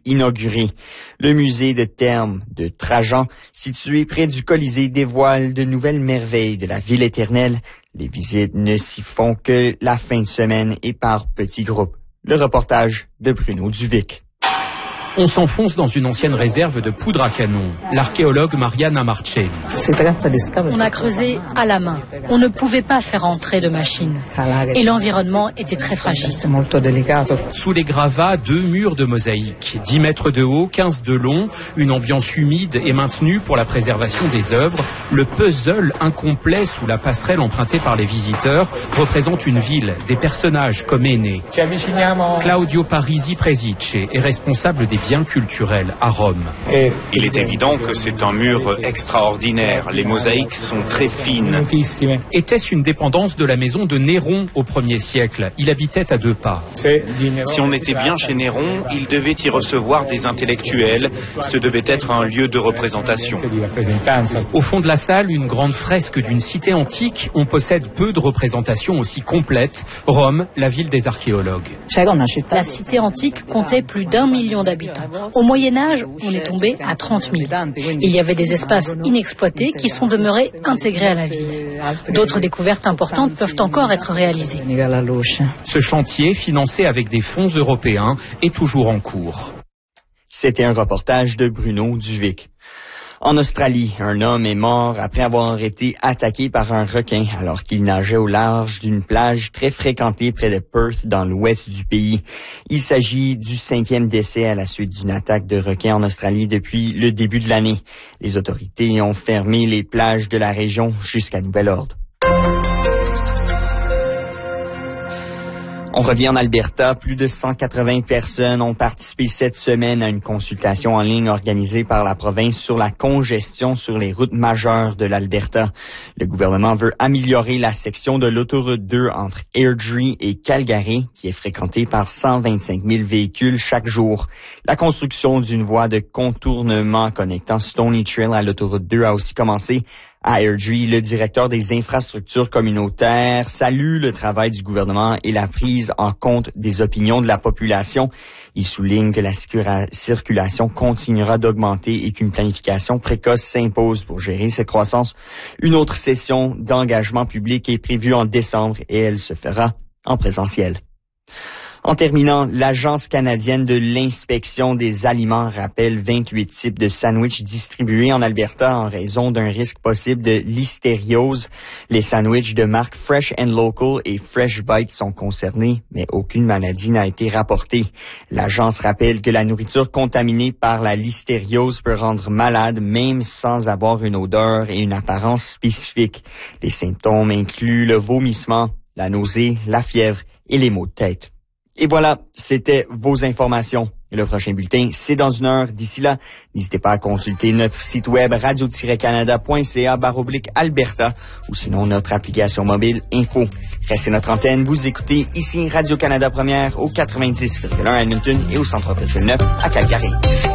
inauguré. Le musée de Thermes de Trajan, situé près du Colisée, dévoile de nouvelles merveilles de la ville éternelle. Les visites ne s'y font que la fin de semaine et par petits groupes. Le reportage de Bruno Duvic. On s'enfonce dans une ancienne réserve de poudre à canon. L'archéologue Mariana Marcelli. On a creusé à la main. On ne pouvait pas faire entrer de machine. Et l'environnement était très fragile. Sous les gravats, 2 murs de mosaïque. 10 mètres de haut, 15 de long. Une ambiance humide est maintenue pour la préservation des œuvres. Le puzzle incomplet sous la passerelle empruntée par les visiteurs représente une ville, des personnages comme Énée. Claudio Parisi Presice est responsable des biens culturels à Rome. Il est évident que c'est un mur extraordinaire. Les mosaïques sont très fines. Était-ce une dépendance de la maison de Néron au 1er siècle? Il habitait à 2 pas. Si on était bien chez Néron, il devait y recevoir des intellectuels. Ce devait être un lieu de représentation. Au fond de la salle, une grande fresque d'une cité antique. On possède peu de représentations aussi complètes. Rome, la ville des archéologues. La cité antique comptait plus d'1 million d'habitants. Au Moyen-Âge, on est tombé à 30 000. Il y avait des espaces inexploités qui sont demeurés intégrés à la ville. D'autres découvertes importantes peuvent encore être réalisées. Ce chantier, financé avec des fonds européens, est toujours en cours. C'était un reportage de Bruno Duvic. En Australie, un homme est mort après avoir été attaqué par un requin alors qu'il nageait au large d'une plage très fréquentée près de Perth dans l'ouest du pays. Il s'agit du 5e décès à la suite d'une attaque de requin en Australie depuis le début de l'année. Les autorités ont fermé les plages de la région jusqu'à nouvel ordre. On revient en Alberta. Plus de 180 personnes ont participé cette semaine à une consultation en ligne organisée par la province sur la congestion sur les routes majeures de l'Alberta. Le gouvernement veut améliorer la section de l'autoroute 2 entre Airdrie et Calgary, qui est fréquentée par 125 000 véhicules chaque jour. La construction d'une voie de contournement connectant Stony Trail à l'autoroute 2 a aussi commencé. À Airdrie, le directeur des infrastructures communautaires salue le travail du gouvernement et la prise en compte des opinions de la population. Il souligne que la circulation continuera d'augmenter et qu'une planification précoce s'impose pour gérer cette croissance. Une autre session d'engagement public est prévue en décembre et elle se fera en présentiel. En terminant, l'Agence canadienne de l'inspection des aliments rappelle 28 types de sandwichs distribués en Alberta en raison d'un risque possible de listériose. Les sandwichs de marque Fresh & Local et Fresh Bites sont concernés, mais aucune maladie n'a été rapportée. L'agence rappelle que la nourriture contaminée par la listériose peut rendre malade même sans avoir une odeur et une apparence spécifique. Les symptômes incluent le vomissement, la nausée, la fièvre et les maux de tête. Et voilà, c'était vos informations. Et le prochain bulletin, c'est dans 1 heure. D'ici là, n'hésitez pas à consulter notre site web radio-canada.ca/Alberta ou sinon notre application mobile Info. Restez notre antenne, vous écoutez ici Radio-Canada Première au 90,1 à Edmonton et au 103,9 à Calgary.